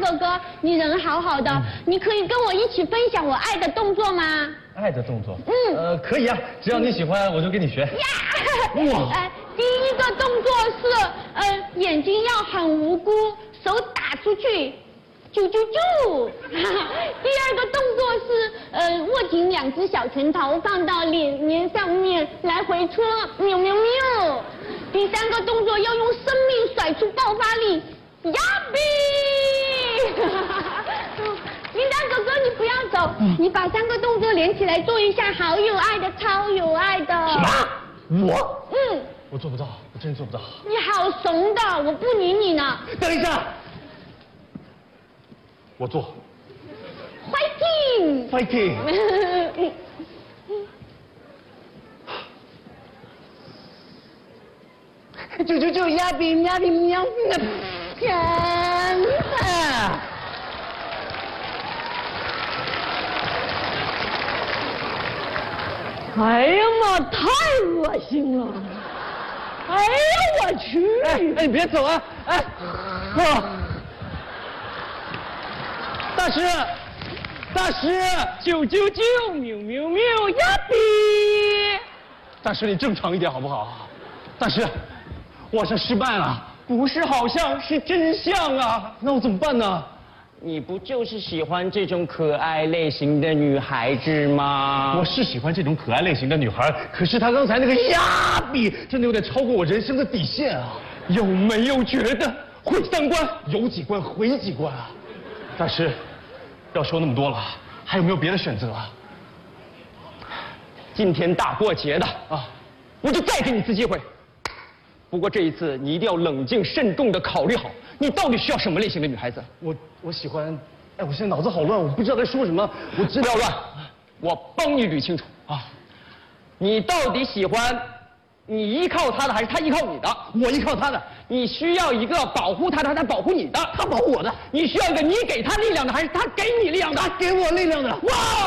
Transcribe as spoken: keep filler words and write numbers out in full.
哥哥，你人好好的，嗯、你可以跟我一起分享我爱的动作吗？ 爱的动作？ 嗯， 呃，可以啊，只要你喜欢，我就跟你学。 呀，哇！呃，第一个动作是，呃，眼睛要很无辜，手打出去。啾啾啾！第二个动作是，呃，握紧两只小拳头放到脸面上面来回搓，喵喵喵！第三个动作要用生命甩出爆发力，呀比！铃铛哥哥，你不要走，嗯、你把三个动作连起来做一下，好有爱的，超有爱的。 什么？我？ 嗯。 我做不到，我真做不到。 你好怂的，我不理你呢。 等一下。我做 ，fighting fighting， 啾啾啾呀比呀比喵喵，天啊！哎呀妈，太恶心了！哎呀我去！ 哎哎，你别走啊！哎，啊！大师，大师， 啾啾啾，喵喵喵呀比！ 大师，你正常一点好不好？大师，我好像失败了。 不是好像，是真相啊！ 那我怎么办呢？ 你不就是喜欢这种可爱类型的女孩子吗？ 我是喜欢这种可爱类型的女孩，可是她刚才那个呀比，真的有点超过我人生的底线啊！ 有没有觉得毁三观？ 有几关毁几关啊！大师，不要说那么多了，还有没有别的选择啊？ 今天大过节的啊，我就再给你一次机会。不过这一次你一定要冷静慎重地考虑好，你到底需要什么类型的女孩子？ 我我喜欢，哎，我现在脑子好乱，我不知道该说什么。我真不要乱，我帮你捋清楚啊。你到底喜欢你依靠他的，还是他依靠你的？ 我依靠他的。 你需要一个保护他的，还是他保护你的？ 他保护我的。 你需要一个你给他力量的，还是他给你力量的？ 他给我力量的。 哇！